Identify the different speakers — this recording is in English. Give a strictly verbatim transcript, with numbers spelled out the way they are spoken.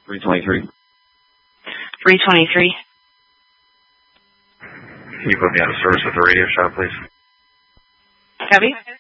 Speaker 1: three twenty-three.
Speaker 2: three twenty-three.
Speaker 3: Can you put me out of service with the radio shop, please?
Speaker 2: Copy.